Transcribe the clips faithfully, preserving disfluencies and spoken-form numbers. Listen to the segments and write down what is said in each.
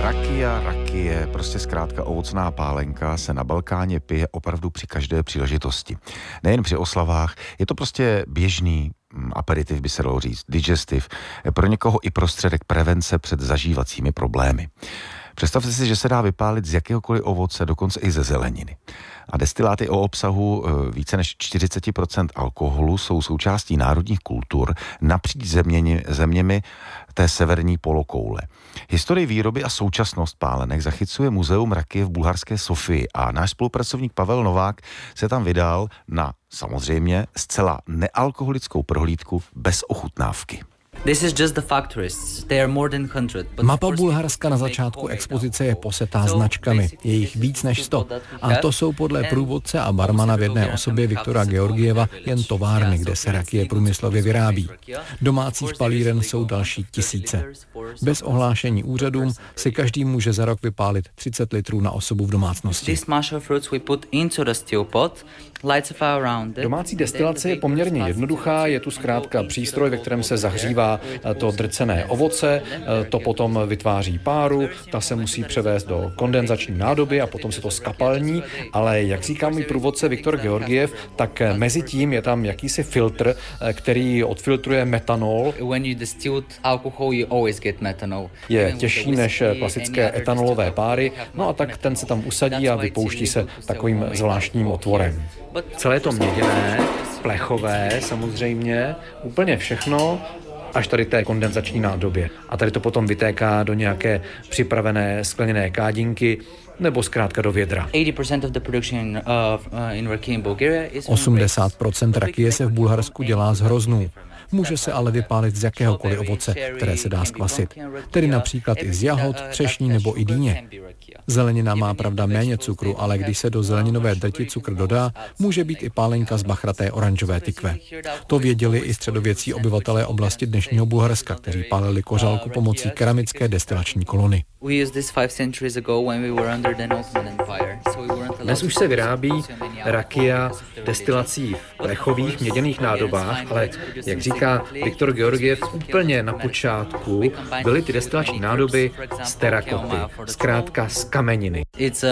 Rakia, rakie, prostě zkrátka ovocná pálenka se na Balkáně pije opravdu při každé příležitosti. Nejen při oslavách, je to prostě běžný aperitiv, by se dalo říct, digestiv, pro někoho i prostředek prevence před zažívacími problémy. Představte si, že se dá vypálit z jakéhokoliv ovoce, dokonce i ze zeleniny. A destiláty o obsahu více než čtyřicet procent alkoholu jsou součástí národních kultur napříč zeměni, zeměmi té severní polokoule. Historii výroby a současnost pálenek zachycuje Muzeum rakie v bulharské Sofii a náš spolupracovník Pavel Novák se tam vydal na, samozřejmě, zcela nealkoholickou prohlídku bez ochutnávky. Mapa Bulharska na začátku expozice je posetá značkami, je jich víc než sto. A to jsou podle průvodce a barmana v jedné osobě Viktora Georgieva jen továrny, kde se rakie průmyslově vyrábí. Domácích palíren jsou další tisíce. Bez ohlášení úřadům si každý může za rok vypálit třicet litrů na osobu v domácnosti. Domácí destilace je poměrně jednoduchá, je tu zkrátka přístroj, ve kterém se zahřívá to drcené ovoce, to potom vytváří páru, ta se musí převést do kondenzační nádoby a potom se to skapalní, ale jak říká můj průvodce Viktor Georgiev, tak mezi tím je tam jakýsi filtr, který odfiltruje metanol. Je těžší než klasické etanolové páry, no a tak ten se tam usadí a vypouští se takovým zvláštním otvorem. Celé je to měděné, plechové samozřejmě, úplně všechno, až tady té kondenzační nádobě. A tady to potom vytéká do nějaké připravené skleněné kádinky nebo zkrátka do vědra. osmdesát procent rakie se v Bulharsku dělá z hroznů. Může se ale vypálit z jakéhokoliv ovoce, které se dá skvasit. Tedy například i z jahod, třešní nebo i dýně. Zelenina má pravda méně cukru, ale když se do zeleninové drti cukr dodá, může být i pálenka z bachraté oranžové tykve. To věděli i středověcí obyvatelé oblasti dnešního Bulharska, kteří pálili kořalku pomocí keramické destilační kolony. Dnes už se vyrábí rakia destilací v plechových měděných nádobách, ale jak říká Viktor Georgiev, úplně na počátku byly ty destilační nádoby z terakoty, zkrátka z kameniny.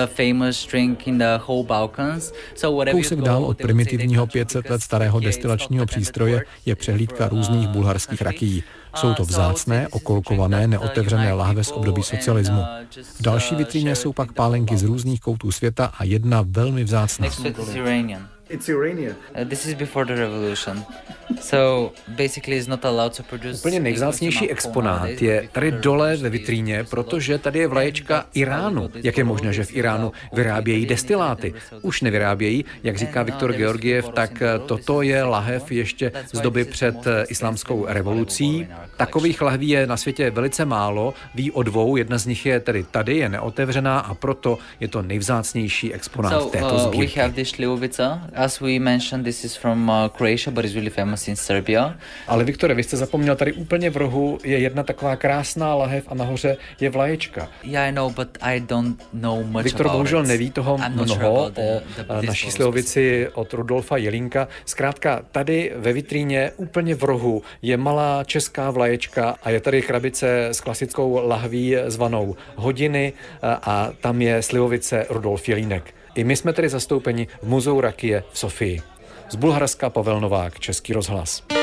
Kousek dál od primitivního pět set let starého destilačního přístroje je přehlídka různých bulharských rakií. Jsou to vzácné, okolkované, neotevřené lahve z období socialismu. V další vitríně jsou pak pálenky z různých koutů světa a jedna velmi vzácná. It's Iranian. Uh, this is before the revolution. So basically it's not allowed to produce. Úplně nejvzácnější exponát je tady dole ve vitríně, protože tady je vlaječka Iránu. Jak je možné, že v Iránu vyrábějí destiláty? Už nevyrábějí, jak říká Viktor Georgiev, tak toto je lahev ještě z doby před islámskou revolucí. Takových lahví je na světě velice málo, ví o dvou, jedna z nich je tedy tady, je neotevřená a proto je to nejvzácnější exponát této sbírky. As we mentioned, this is from uh, Croatia, but it's really famous in Serbia. Ale Viktore, vy jste zapomněl, tady úplně v rohu je jedna taková krásná lahev a nahoře je vlaječka. Yeah, I know, but I don't know much Viktor about bohužel it. neví toho mnoho o the, the, naší slivovici od Rudolfa Jelínka. Zkrátka, tady ve vitríně úplně v rohu je malá česká vlaječka a je tady krabice s klasickou lahví zvanou Hodiny a tam je slivovice Rudolf Jelínek. I my jsme tedy zastoupeni v Muzeu rakie v Sofii. Z Bulharska Pavel Novák, Český rozhlas.